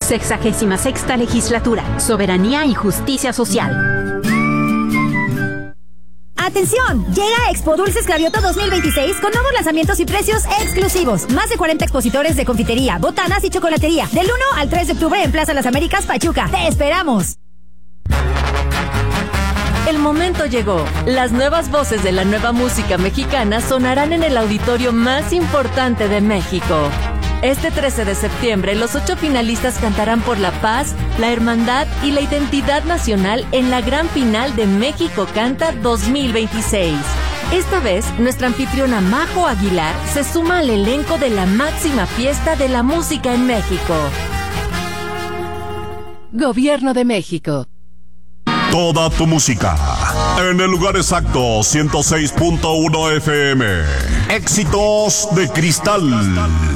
66ª Legislatura. Soberanía y justicia social. ¡Atención! Llega Expo Dulces Cravioto 2026 con nuevos lanzamientos y precios exclusivos. Más de 40 expositores de confitería, botanas y chocolatería. Del 1 al 3 de octubre en Plaza Las Américas, Pachuca. ¡Te esperamos! El momento llegó. Las nuevas voces de la nueva música mexicana sonarán en el auditorio más importante de México. Este 13 de septiembre, los 8 finalistas cantarán por la paz, la hermandad y la identidad nacional en la gran final de México Canta 2026. Esta vez, nuestra anfitriona Majo Aguilar se suma al elenco de la máxima fiesta de la música en México. Gobierno de México. Toda tu música en el lugar exacto, 106.1 FM. Éxitos de Cristal.